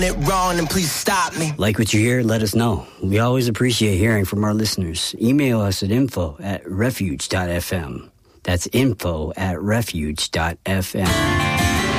it wrong, and please stop me. Like what you hear, let us know. We always appreciate hearing from our listeners. Email us at info@refuge.fm. That's info@refuge.fm.